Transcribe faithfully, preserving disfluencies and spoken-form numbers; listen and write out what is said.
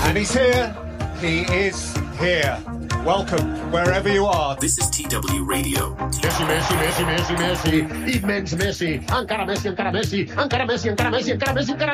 And he's here. He is here. Welcome, wherever you are. This is T W Radio. Messi, Messi, Messi, Messi, Messi. Immens Messi. Encara Messi, encara Messi. Encara Messi, encara Messi, encara Messi, encara